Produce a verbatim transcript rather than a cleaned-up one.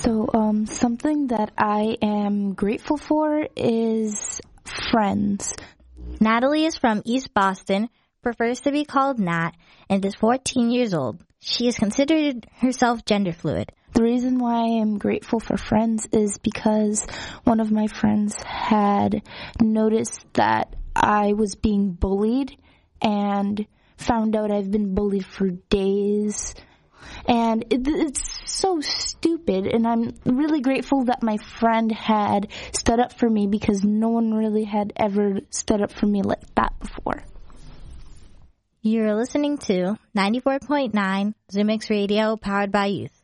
So, um, something that I am grateful for is friends. Natalie is from East Boston, prefers to be called Nat, and is fourteen years old. She has considered herself gender fluid. The reason why I am grateful for friends is because one of my friends had noticed that I was being bullied and found out I've been bullied for days. And it, it's so stupid, and I'm really grateful that my friend had stood up for me because no one really had ever stood up for me like that before. You're listening to ninety-four point nine Zoomix Radio, powered by youth.